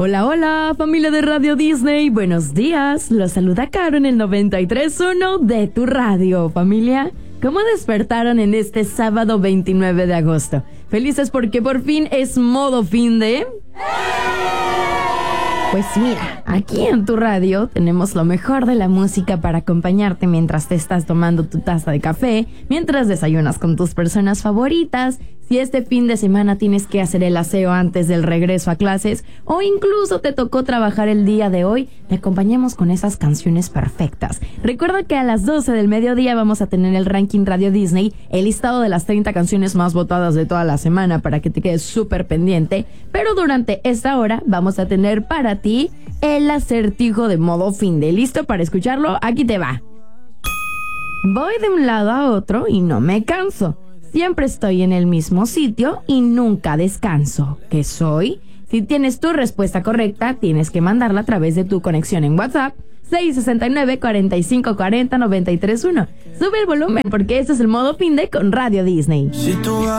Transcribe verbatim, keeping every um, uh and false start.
Hola, hola, familia de Radio Disney, buenos días. Los saluda Caro en el noventa y tres punto uno de tu radio, familia. ¿Cómo despertaron en este sábado veintinueve de agosto? Felices porque por fin es modo fin de... Pues mira, aquí en tu radio tenemos lo mejor de la música para acompañarte mientras te estás tomando tu taza de café, mientras desayunas con tus personas favoritas, si este fin de semana tienes que hacer el aseo antes del regreso a clases o incluso te tocó trabajar el día de hoy, te acompañamos con esas canciones perfectas. Recuerda que a las doce del mediodía vamos a tener el ranking Radio Disney, el listado de las treinta canciones más votadas de toda la semana para que te quedes súper pendiente, pero durante esta hora vamos a tener para ti el acertijo de modo fin de. ¿Listo para escucharlo? Aquí te va. Voy de un lado a otro y no me canso. Siempre estoy en el mismo sitio y nunca descanso. ¿Qué soy? Si tienes tu respuesta correcta, tienes que mandarla a través de tu conexión en WhatsApp seis seis nueve, cuatro cinco cuatro cero, nueve tres uno. Sube el volumen porque este es el modo fin de con Radio Disney. Si tú